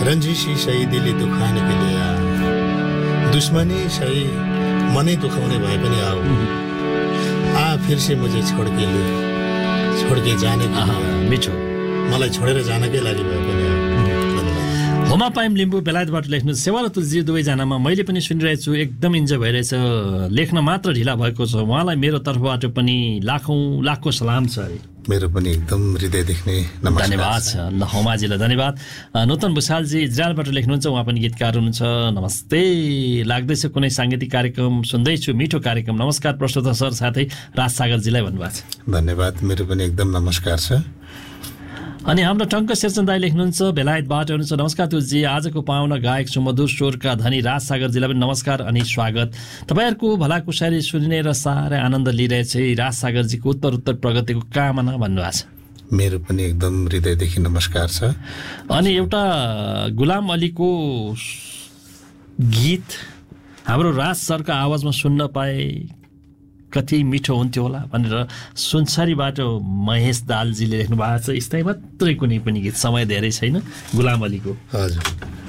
रंजिशी सही दिली दुखाने के लिए आ, दुश्मनी सही मनै दुखाउने भए पनि आओ, आ फिर से मुझे छोड़ के जाने के लिए, मिठो मलाई छोडेर जानकै लागि भए पनि आओ। होमा पाइम लिम्बू बेलायतबाट लेख्नु सेवा र तुलसी दुवैजनामा मैले पनि सुनिरहेको छु, एकदम इन्जोय भइरहेछ। लेख्न मात्र ढिला भएको छ। उहाँलाई मेरो तर्फबाट पनि लाखौँ सलाम छ अरे। मेरो पनि एकदम हृदयदेखि नै नमस्कार। धन्यवाद छ ल होमाजीलाई धन्यवाद। नूतन भुषालजी इजरायलबाट लेख्नुहुन्छ, उहाँ पनि गीतकार हुनुहुन्छ। नमस्ते, लाग्दैछ कुनै साङ्गीतिक कार्यक्रम सुन्दैछु, मिठो कार्यक्रम। नमस्कार प्रस्तोता सर साथै राज सागरजीलाई भन्नुभएको छ। धन्यवाद, मेरो पनि एकदम नमस्कार छ। अनि हाम्रो टङ्क शेरचन दाई लेख्नुहुन्छ बेलायतबाट हुनुहुन्छ। नमस्कार तुलजी, आजको पाहुना गायक सुमधुर स्वरका धनी राज सागरजीलाई पनि नमस्कार अनि स्वागत। तपाईँहरूको भलाकुसारी सुनिने र साह्रै आनन्द लिइरहेछ। राज सागरजीको उत्तर प्रगतिको कामना भन्नुभएको छ। मेरो पनि एकदम हृदयदेखि नमस्कार छ। अनि एउटा गुलाम अलीको गीत हाम्रो राज सरका आवाजमा सुन्न पाए कति मिठो हुन्थ्यो होला भनेर सुनसरीबाट महेश दालजीले लेख्नु भएको छ। यस्तै मात्रै कुनै पनि गीत, समय धेरै छैन। गुलाम अलीको हजुर